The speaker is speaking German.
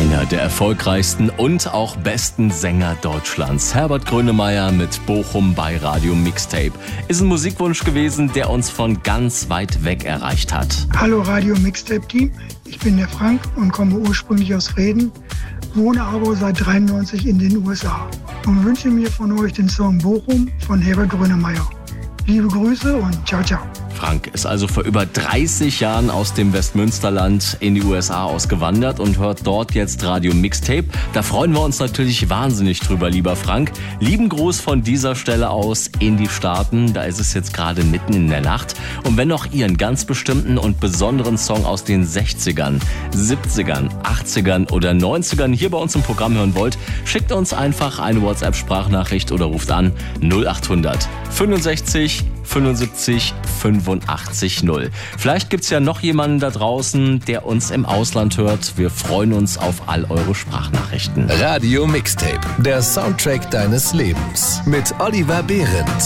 Einer der erfolgreichsten und auch besten Sänger Deutschlands, Herbert Grönemeyer mit Bochum bei Radio Mixtape. Ist ein Musikwunsch gewesen, der uns von ganz weit weg erreicht hat. Hallo Radio Mixtape Team, ich bin der Frank und komme ursprünglich aus Reden, wohne aber seit 93 in den USA und wünsche mir von euch den Song Bochum von Herbert Grönemeyer. Liebe Grüße und ciao, ciao. Frank ist also vor über 30 Jahren aus dem Westmünsterland in die USA ausgewandert und hört dort jetzt Radio Mixtape. Da freuen wir uns natürlich wahnsinnig drüber, lieber Frank. Lieben Gruß von dieser Stelle aus in die Staaten. Da ist es jetzt gerade mitten in der Nacht. Und wenn auch ihr einen ganz bestimmten und besonderen Song aus den 60ern, 70ern, 80ern oder 90ern hier bei uns im Programm hören wollt, schickt uns einfach eine WhatsApp-Sprachnachricht oder ruft an 0800 65 75 85 0. Vielleicht gibt's ja noch jemanden da draußen, der uns im Ausland hört. Wir freuen uns auf all eure Sprachnachrichten. Radio Mixtape, der Soundtrack deines Lebens mit Oliver Behrendt.